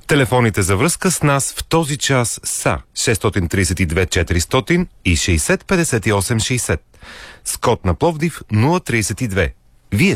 Телефоните за връзка с нас в този час са 632 400 и 60 58 60. С код на Пловдив 032. Вие